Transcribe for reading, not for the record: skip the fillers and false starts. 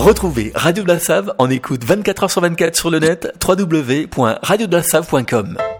Retrouvez Radio de la Save en écoute 24h sur 24 sur le net, www.radiodelaSave.com.